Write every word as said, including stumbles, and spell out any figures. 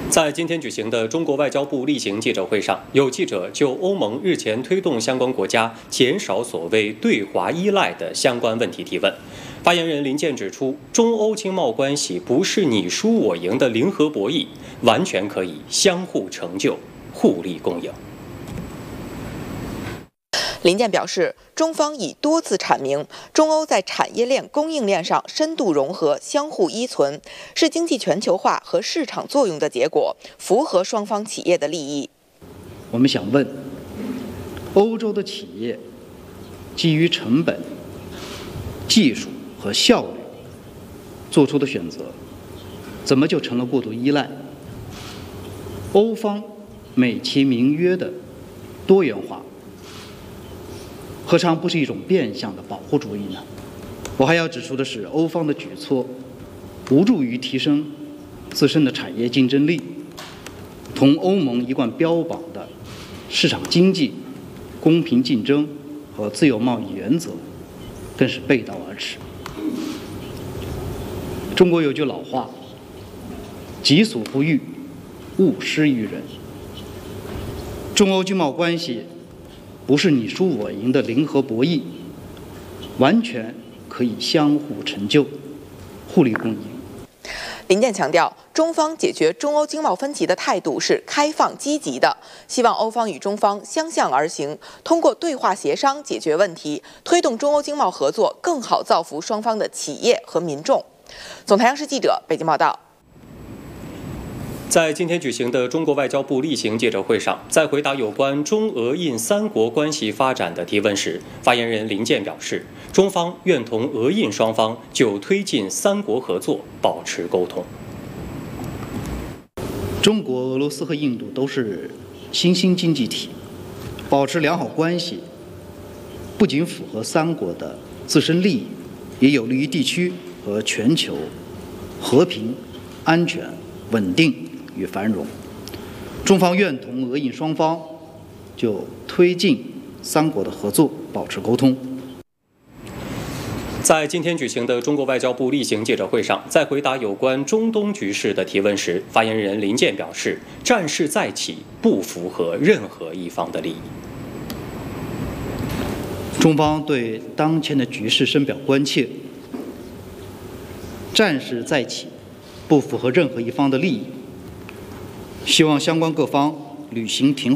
在今天举行的中国外交部例行记者会上，有记者就欧盟日前推动相关国家减少所谓对华依赖的相关问题提问。发言人林健指出，中欧经贸关系不是你输我赢的零和博弈，完全可以相互成就、互利共赢。 林健表示，中方已多次阐明，中欧在产业链、供应链上深度融合、相互依存，是经济全球化和市场作用的结果，符合双方企业的利益。 我们想问，欧洲的企业基于成本、技术和效率做出的选择，怎么就成了过度依赖？欧方美其名曰的多元化，何尝不是一种变相的保护主义呢？我还要指出的是，欧方的举措无助于提升自身的产业竞争力，同欧盟一贯标榜的市场经济、公平竞争和自由贸易原则更是背道而驰。中国有句老话，己所不欲，勿施于人。中欧经贸关系不是你输我赢的零和博弈，完全可以相互成就、互利共赢。 林健强调，中方解决中欧经贸分歧的态度是开放积极的，希望欧方与中方相向而行，通过对话协商解决问题，推动中欧经贸合作更好造福双方的企业和民众。总台央视记者北京报道。 在今天举行的中国外交部例行记者会上，在回答有关中俄印三国关系发展的提问时，发言人林健表示，中方愿同俄印双方就推进三国合作保持沟通。 中国、俄罗斯和印度都是新兴经济体，保持良好关系，不仅符合三国的自身利益，也有利于地区和全球和平、安全、稳定与繁荣。中方愿同俄印双方就推进三国的合作保持沟通。 在今天举行的中国外交部例行记者会上，在回答有关中东局势的提问时，发言人林健表示，战事再起不符合任何一方的利益。 中方对当前的局势深表关切，战事再起不符合任何一方的利益，希望相关各方履行停